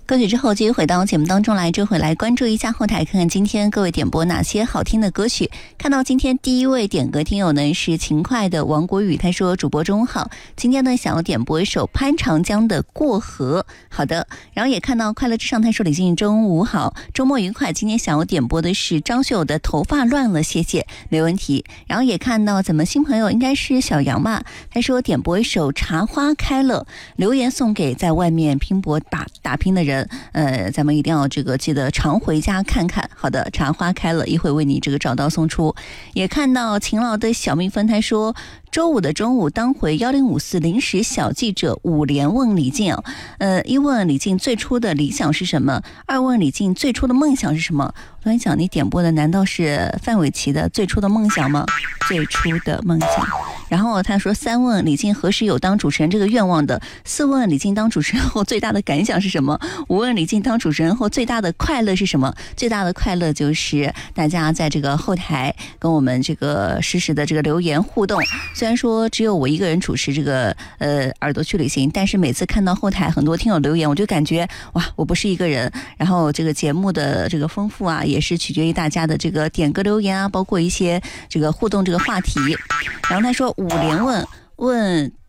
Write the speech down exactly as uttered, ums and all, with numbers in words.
歌曲之后，继续回到节目当中来，这回来关注一下后台，看看今天各位点播哪些好听的歌曲。看到今天第一位点歌听友呢是勤快的王国宇，他说主播中好，今天呢想要点播一首潘长江的《过河》。好的，然后也看到快乐至上，他说李静中午好，周末愉快，今天想要点播的是张学友的《头发乱了》，谢谢，没问题。然后也看到咱们新朋友应该是小杨吧，他说点播一首《茶花开了》，留言送给在外面拼搏打打拼的人。呃，咱们一定要这个记得常回家看看。好的，茶花开了，一会为你这个找到送出。也看到勤劳的小蜜蜂，他说周五的中午当回一零五四临时小记者五连问李静，呃，一问李静最初的理想是什么，二问李静最初的梦想是什么。我突然想，你点播的难道是范玮琪的最初的梦想吗？最初的梦想。然后他说三问李静何时有当主持人这个愿望的，四问李静当主持人后最大的感想是什么，五问李静当主持人后最大的快乐是什么。最大的快乐就是大家在这个后台跟我们这个实时的这个留言互动。虽然说只有我一个人主持这个呃耳朵去旅行，但是每次看到后台很多听友留言，我就感觉哇，我不是一个人。然后这个节目的这个丰富啊，也是取决于大家的这个点歌留言啊，包括一些这个互动这个话题。然后他说五连问问